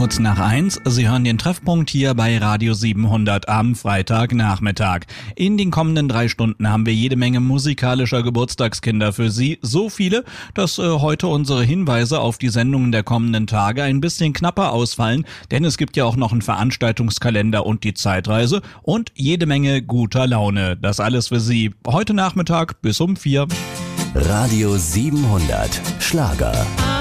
Kurz nach 1, Sie hören den Treffpunkt hier bei Radio 700 am Freitagnachmittag. In den kommenden 3 Stunden haben wir jede Menge musikalischer Geburtstagskinder für Sie. So viele, dass heute unsere Hinweise auf die Sendungen der kommenden Tage ein bisschen knapper ausfallen, denn es gibt ja auch noch einen Veranstaltungskalender und die Zeitreise und jede Menge guter Laune. Das alles für Sie heute Nachmittag bis um 4. Radio 700 Schlager.